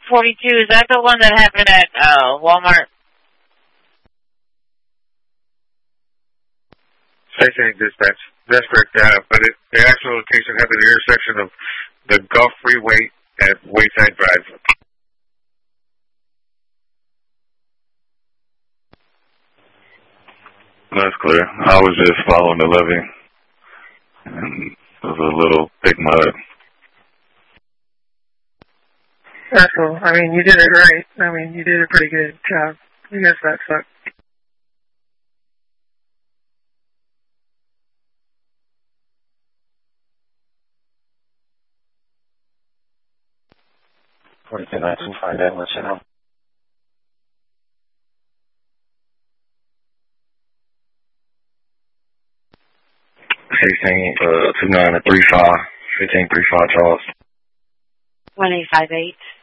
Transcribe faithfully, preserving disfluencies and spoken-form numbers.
forty-two, is that the one that happened at uh, Walmart? Station dispatch. That's correct, uh, but it, the actual location happened at the intersection of the Gulf Freeway at Wayside Drive. That's clear. I was just following the levee, and it was a little big mud. That's cool. I mean, you did it right. I mean, you did a pretty good job. You guys that sucked. forty-two nineteen, find out, let you know. sixteen, uh, two nine to three five, fifteen three five Charles. one eight five eight.